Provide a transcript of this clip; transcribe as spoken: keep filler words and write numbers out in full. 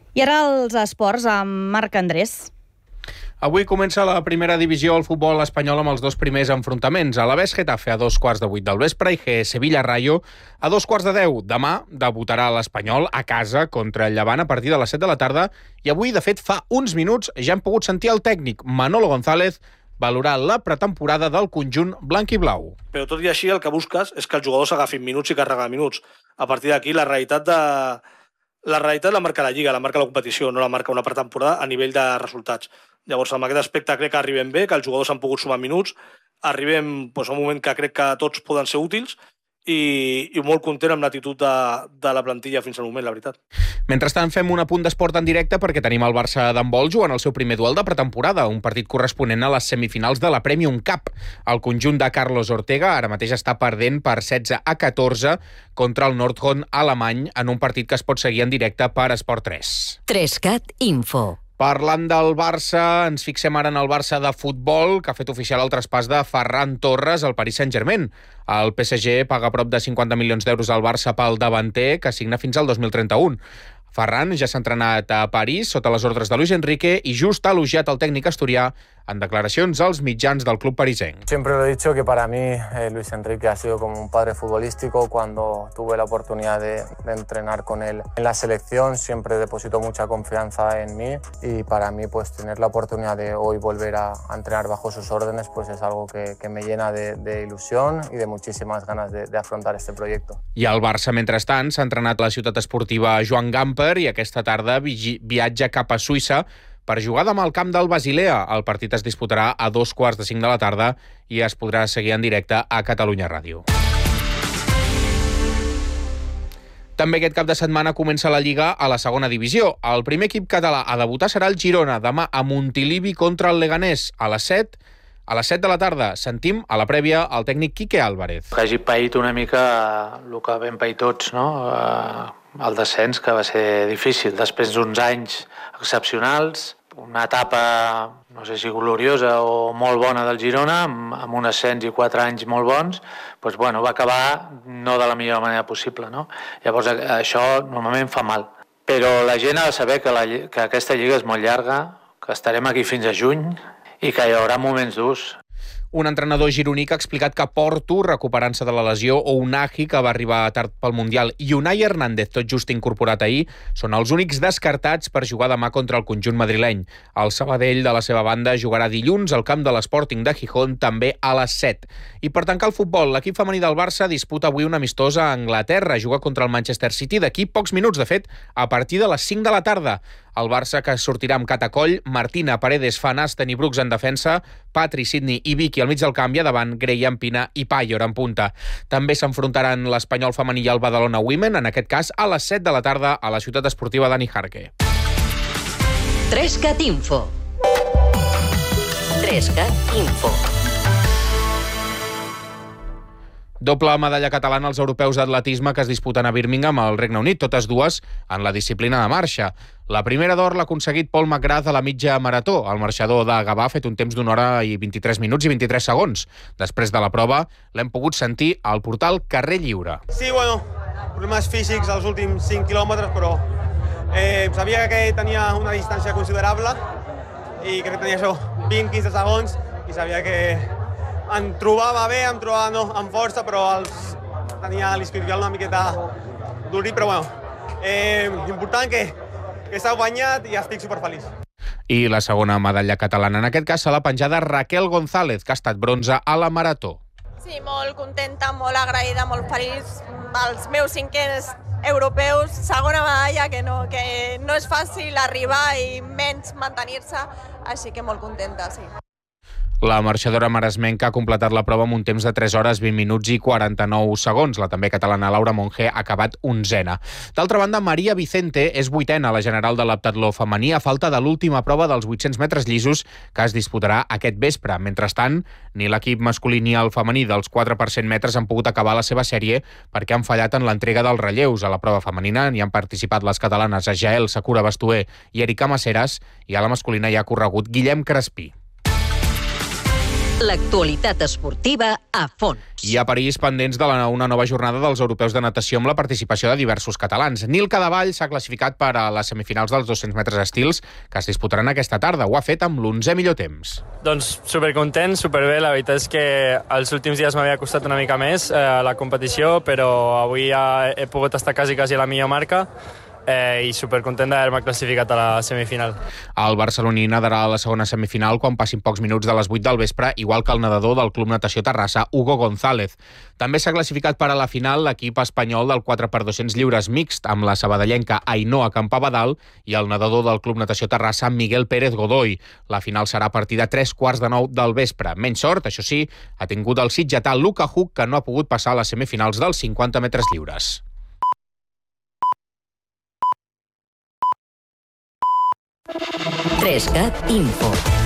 I ara els esports amb Marc Andrés. Avui comença la primera divisió al futbol espanyol amb els dos primers enfrontaments. Alavés Getafe a dos quarts de vuit del vespre i G Sevilla Rayo a dos quarts de deu. Demà debutarà l'Espanyol a casa contra el Llevant a partir de les set de la tarda i avui, de fet, fa uns minuts ja hem pogut sentir el tècnic Manolo González valorar la pretemporada del conjunt blanc i blau. Però tot i així el que busques és que els jugadors agafin minuts i carreguen minuts. A partir d'aquí la realitat de... La realitat la marca la Lliga, la marca la competició, no la marca una pretemporada a nivell de resultats. Llavors, en aquest aspecte crec que arribem bé, que els jugadors han pogut sumar minuts, arribem doncs, a un moment que crec que tots poden ser útils i, i molt content amb l'actitud de, de la plantilla fins al moment, la veritat. Mentrestant, fem un apunt d'esport en directe perquè tenim el Barça d'handbol jugant el seu primer duel de pretemporada, un partit corresponent a les semifinals de la Premium Cup. El conjunt de Carlos Ortega ara mateix està perdent per setze a catorze contra el Nordhorn alemany en un partit que es pot seguir en directe per Esport tres. Trescat Info. Parlant del Barça, ens fixem ara en el Barça de futbol, que ha fet oficial el traspàs de Ferran Torres al Paris Saint-Germain. El P S G paga prop de cinquanta milions d'euros al Barça pel davanter, que signa fins al dos mil trenta-u. Ferran ja s'ha entrenat a París sota les ordres de Luis Enrique i just ha elogiat el tècnic asturià en declaracions als mitjans del club parisenc. Siempre lo he dicho que para mí eh, Luis Enrique ha sido como un padre futbolístico. Cuando tuve la oportunidad de, de entrenar con él en la selección siempre depositó mucha confianza en mí y para mí pues tener la oportunidad de hoy volver a, a entrenar bajo sus órdenes pues es algo que, que me llena de, de ilusión y de muchísimas ganas de, de afrontar este proyecto. I el Barça, mentrestant, s'ha entrenat a la ciutat esportiva Joan Gamper i aquesta tarda vi- viatja cap a Suïssa per jugar demà al camp del Basilea. El partit es disputarà a dos quarts de cinc de la tarda i es podrà seguir en directe a Catalunya Ràdio. També aquest cap de setmana comença la Lliga a la segona divisió. El primer equip català a debutar serà el Girona, demà a Montilivi contra el Leganés a les set. A les set de la tarda sentim a la prèvia el tècnic Quique Álvarez. Que hagi paït una mica el que vam pair tots, no? El descens, que va ser difícil. Després d'uns anys excepcionals, una etapa, no sé si gloriosa o molt bona del Girona, amb, amb un ascens i quatre anys molt bons, doncs, bueno, va acabar no de la millor manera possible, no? Llavors això normalment fa mal. Però la gent ha de saber que, la, que aquesta lliga és molt llarga, que estarem aquí fins a juny i que hi haurà moments durs. Un entrenador gironí que ha explicat que Porto, recuperant-se de la lesió, o Unai, que va arribar tard pel Mundial, i Unai Hernández, tot just incorporat ahir, són els únics descartats per jugar demà contra el conjunt madrileny. El Sabadell, de la seva banda, jugarà dilluns al camp de l'Sporting de Gijón, també a les set. I per tancar el futbol, l'equip femení del Barça disputa avui un amistós a Anglaterra, juga contra el Manchester City d'aquí pocs minuts, de fet, a partir de les cinc de la tarda. El Barça, que sortirà amb Catacoll, Martina, Paredes, Fan Asten i Brooks en defensa, Patri, Sidney i Vicky al mig del camp i davant Graham, Pina i Payor en punta. També s'enfrontaran l'Espanyol femení i el Badalona Women, en aquest cas a les set de la tarda a la ciutat esportiva Dani Jarque. Trescat Info. Trescat Info. Doble medalla catalana als europeus d'atletisme que es disputen a Birmingham, al Regne Unit, totes dues en la disciplina de marxa. La primera d'or l'ha aconseguit Paul McGrath a la mitja marató. El marxador de Gavà ha fet un temps d'una hora i vint-i-tres minuts i vint-i-tres segons. Després de la prova, l'hem pogut sentir al portal Carrer Lliure. Sí, bueno, problemes físics als últims cinc quilòmetres, però eh, sabia que tenia una distància considerable i crec que tenia això, vint a quinze segons, i sabia que em trobava bé, em trobava no, amb força, però els, tenia l'isquiotibial una miqueta durit, però bueno, eh, important que, que s'ha guanyat i estic superfeliç. I la segona medalla catalana, en aquest cas, se l'ha penjada Raquel González, que ha estat bronze a la marató. Sí, molt contenta, molt agraïda, molt feliç. Els meus cinquens europeus, segona medalla, que no, que no és fàcil arribar i menys mantenir-se, així que molt contenta, sí. La marxadora maresmenca ha completat la prova amb un temps de tres hores, vint minuts i quaranta-nou segons. La també catalana Laura Monge ha acabat onzena. D'altra banda, Maria Vicente és vuitena a la general de l'heptatló femení a falta de l'última prova dels vuit-cents metres llisos que es disputarà aquest vespre. Mentrestant, ni l'equip masculí ni el femení dels quatre per cent metres han pogut acabar la seva sèrie perquè han fallat en l'entrega dels relleus. A la prova femenina hi han participat les catalanes Jael Sakura Bastuer i Erika Maceras, i a la masculina hi ha corregut Guillem Crespí. L'actualitat esportiva a fons. I a París, pendents de la, una nova jornada dels europeus de natació amb la participació de diversos catalans. Nil Cadevall s'ha classificat per a les semifinals dels dos-cents metres estils que es disputaran aquesta tarda. Ho ha fet amb l'onzè millor temps. Doncs supercontent, superbé. La veritat és que els últims dies m'havia costat una mica més eh, la competició, però avui ja he pogut estar quasi, quasi a la millor marca. Eh, i supercontent d'haver-me classificat a la semifinal. El barceloní nadarà a la segona semifinal quan passin pocs minuts de les vuit del vespre, igual que el nedador del Club Natació Terrassa, Hugo González. També s'ha classificat per a la final l'equip espanyol del quatre per dos-cents lliures mixt, amb la sabadellenca Ainhoa Campabadal i el nedador del Club Natació Terrassa, Miguel Pérez Godoy. La final serà a partir de tres quarts de nou del vespre. Menys sort, això sí, ha tingut el sitgetà Luca Huck, que no ha pogut passar a les semifinals dels cinquanta metres lliures. tres cat Info.